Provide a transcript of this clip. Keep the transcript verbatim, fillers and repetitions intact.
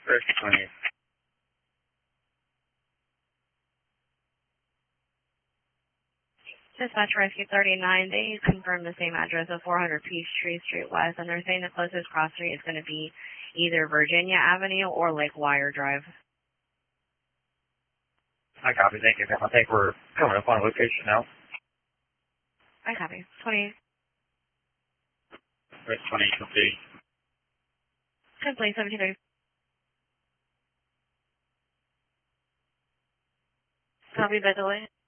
First twenty. Dispatch Rescue thirty-nine, they confirmed the same address of four hundred Peachtree Street West, and they're saying the closest cross street is going to be either Virginia Avenue or Lake Wire Drive. I copy, thank you. I think we're coming up on a location now. I copy. twenty. First twenty, complete. Complete, seventeen thirty. Copy, by the way.